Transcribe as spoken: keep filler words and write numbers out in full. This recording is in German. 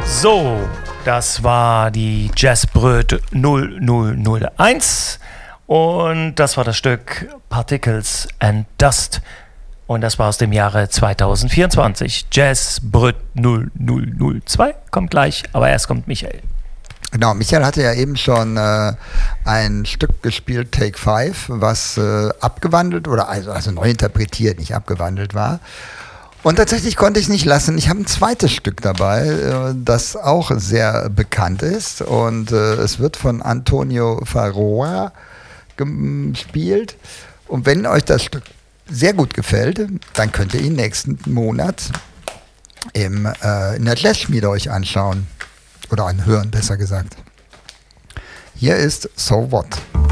So, das war die Jazzbröt null null null eins und das war das Stück Particles and Dust und das war aus dem Jahre zwanzig vierundzwanzig. Jazzbröt null null null zwei kommt gleich, aber erst kommt Michael. Genau, Michael hatte ja eben schon äh, ein Stück gespielt, Take Five, was äh, abgewandelt oder also, also neu interpretiert, nicht abgewandelt war. Und tatsächlich konnte ich es nicht lassen. Ich habe ein zweites Stück dabei, äh, das auch sehr bekannt ist und äh, es wird von Antonio Faraó gespielt. Und wenn euch das Stück sehr gut gefällt, dann könnt ihr ihn nächsten Monat im, äh, in der Jazzschmiede euch anschauen. Oder anhören, besser gesagt. Hier ist So What.